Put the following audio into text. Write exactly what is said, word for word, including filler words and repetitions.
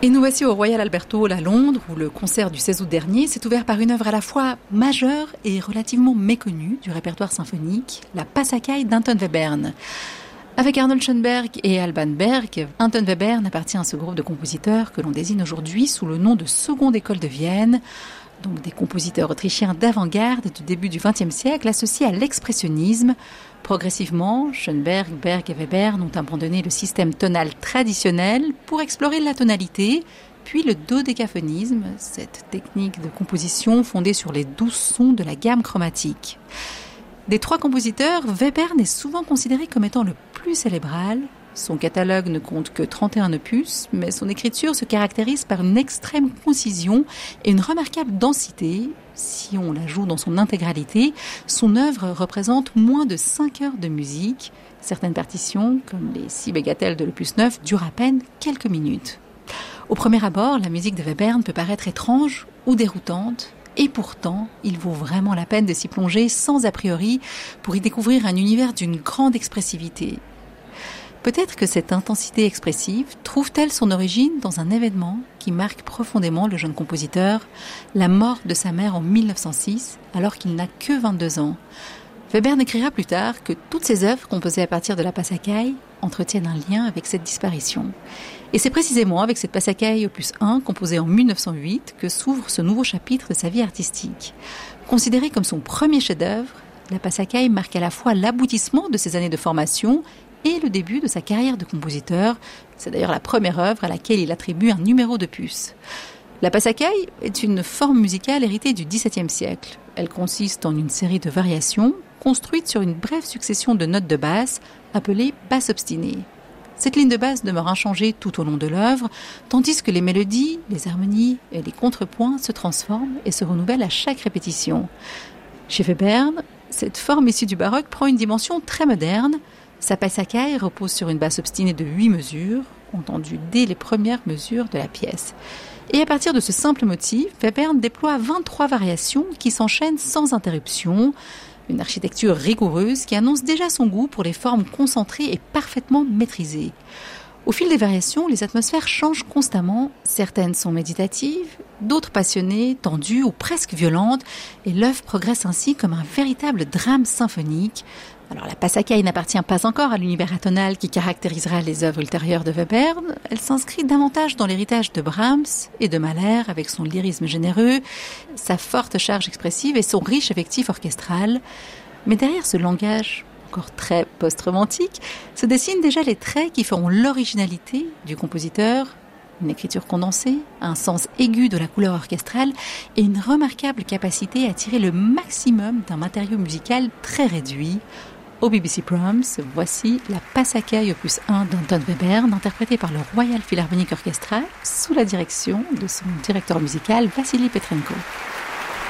Et nous voici au Royal Albert Hall à Londres, où le concert du seize août dernier s'est ouvert par une œuvre à la fois majeure et relativement méconnue du répertoire symphonique, la Passacaille d'Anton Webern. Avec Arnold Schoenberg et Alban Berg, Anton Webern appartient à ce groupe de compositeurs que l'on désigne aujourd'hui sous le nom de Seconde École de Vienne, donc des compositeurs autrichiens d'avant-garde du début du vingtième siècle associés à l'expressionnisme. Progressivement, Schoenberg, Berg et Webern ont abandonné le système tonal traditionnel pour explorer la tonalité, puis le dodécaphonisme, cette technique de composition fondée sur les douze sons de la gamme chromatique. Des trois compositeurs, Webern est souvent considéré comme étant le plus célébral. Son catalogue ne compte que trente et un opus, mais son écriture se caractérise par une extrême concision et une remarquable densité. Si on la joue dans son intégralité, son œuvre représente moins de cinq heures de musique. Certaines partitions, comme les six bagatelles de l'opus neuf, durent à peine quelques minutes. Au premier abord, la musique de Webern peut paraître étrange ou déroutante, et pourtant, il vaut vraiment la peine de s'y plonger sans a priori pour y découvrir un univers d'une grande expressivité. Peut-être que cette intensité expressive trouve-t-elle son origine dans un événement qui marque profondément le jeune compositeur, la mort de sa mère en mille neuf cent six, alors qu'il n'a que vingt-deux ans. Webern écrira plus tard que toutes ses œuvres composées à partir de la Passacaille entretiennent un lien avec cette disparition. Et c'est précisément avec cette Passacaille opus un, composée en mille neuf cent huit, que s'ouvre ce nouveau chapitre de sa vie artistique. Considérée comme son premier chef-d'œuvre, la Passacaille marque à la fois l'aboutissement de ses années de formation et le début de sa carrière de compositeur. C'est d'ailleurs la première œuvre à laquelle il attribue un numéro d'opus. La Passacaille est une forme musicale héritée du dix-septième siècle. Elle consiste en une série de variations construites sur une brève succession de notes de basse appelées basses obstinées. Cette ligne de basse demeure inchangée tout au long de l'œuvre, tandis que les mélodies, les harmonies et les contrepoints se transforment et se renouvellent à chaque répétition. Chez Webern, cette forme issue du baroque prend une dimension très moderne. Sa Passacaille repose sur une basse obstinée de huit mesures, entendue dès les premières mesures de la pièce. Et à partir de ce simple motif, Webern déploie vingt-trois variations qui s'enchaînent sans interruption. Une architecture rigoureuse qui annonce déjà son goût pour les formes concentrées et parfaitement maîtrisées. Au fil des variations, les atmosphères changent constamment. Certaines sont méditatives, d'autres passionnées, tendues ou presque violentes. Et l'œuvre progresse ainsi comme un véritable drame symphonique. Alors la Passacaille n'appartient pas encore à l'univers atonal qui caractérisera les œuvres ultérieures de Webern. Elle s'inscrit davantage dans l'héritage de Brahms et de Mahler avec son lyrisme généreux, sa forte charge expressive et son riche effectif orchestral. Mais derrière ce langage encore très post-romantique, se dessinent déjà les traits qui feront l'originalité du compositeur. Une écriture condensée, un sens aigu de la couleur orchestrale et une remarquable capacité à tirer le maximum d'un matériau musical très réduit. Au B B C Proms, voici la Passacaille opus un d'Anton Webern, interprétée par le Royal Philharmonic Orchestra sous la direction de son directeur musical Vassily Petrenko.